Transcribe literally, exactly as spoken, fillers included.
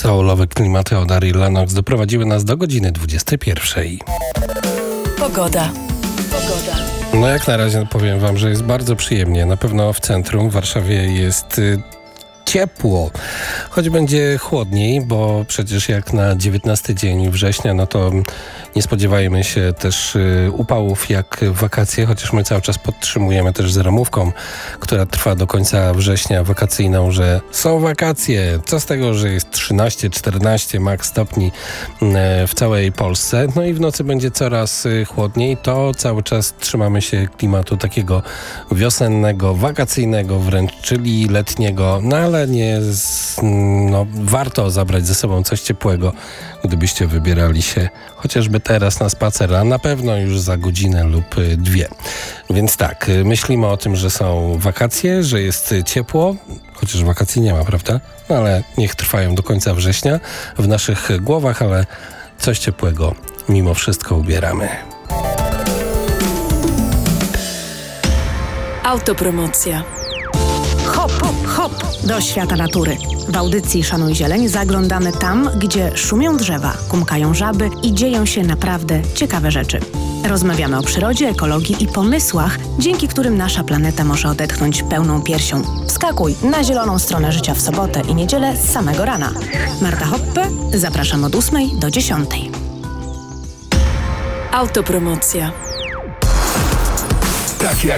Soulowe klimaty od Ari Lennox doprowadziły nas do godziny dwudziestej pierwszej. Pogoda. Pogoda. No jak na razie powiem wam, że jest bardzo przyjemnie. Na pewno w centrum w Warszawie jest y, ciepło, choć będzie chłodniej, bo przecież jak na dziewiętnasty dzień września, no to nie spodziewajmy się też y, upałów jak w wakacje, chociaż my cały czas podtrzymujemy też z ramówką, która trwa do końca września, wakacyjną, że są wakacje. Co z tego, że jest trzynaście czternaście max stopni y, w całej Polsce, no i w nocy będzie coraz y, chłodniej, to cały czas trzymamy się klimatu takiego wiosennego, wakacyjnego wręcz, czyli letniego, no ale nie, z, no, warto zabrać ze sobą coś ciepłego, gdybyście wybierali się chociażby teraz na spacer, a na pewno już za godzinę lub dwie. Więc tak, myślimy o tym, że są wakacje, że jest ciepło, chociaż wakacji nie ma, prawda? No ale niech trwają do końca września w naszych głowach, ale coś ciepłego mimo wszystko ubieramy. Autopromocja. Hop, hop, hop do świata natury. W audycji Szanuj Zieleń zaglądamy tam, gdzie szumią drzewa, kumkają żaby i dzieją się naprawdę ciekawe rzeczy. Rozmawiamy o przyrodzie, ekologii i pomysłach, dzięki którym nasza planeta może odetchnąć pełną piersią. Wskakuj na zieloną stronę życia w sobotę i niedzielę z samego rana. Marta Hoppe, zapraszam od ósmej do dziesiątej. Autopromocja. Tak jak